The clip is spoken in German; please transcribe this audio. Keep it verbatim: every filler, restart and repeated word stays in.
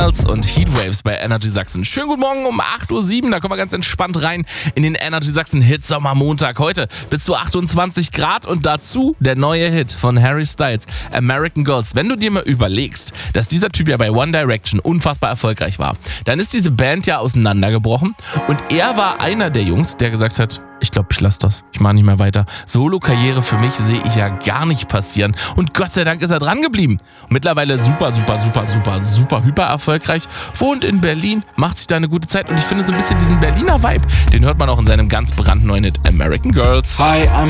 Und Heatwaves bei Energy Sachsen. Schönen guten Morgen um acht Uhr sieben, da kommen wir ganz entspannt rein in den Energy Sachsen Hit Sommermontag. Heute bis zu achtundzwanzig Grad und dazu der neue Hit von Harry Styles, American Girls. Wenn du dir mal überlegst, dass dieser Typ ja bei One Direction unfassbar erfolgreich war, dann ist diese Band ja auseinandergebrochen und er war einer der Jungs, der gesagt hat, ich glaube, ich lasse das. Ich mache nicht mehr weiter. Solo-Karriere für mich sehe ich ja gar nicht passieren. Und Gott sei Dank ist er dran geblieben. Mittlerweile super, super, super, super, super hyper erfolgreich. Wohnt in Berlin, macht sich da eine gute Zeit. Und ich finde so ein bisschen diesen Berliner Vibe, den hört man auch in seinem ganz brandneuen Hit American Girls. Hi, I'm